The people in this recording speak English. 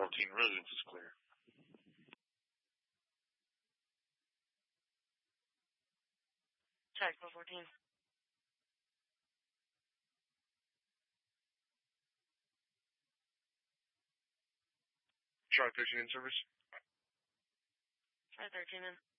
14 residents is clear. Check 414. Try 13 in service. Try 13 in.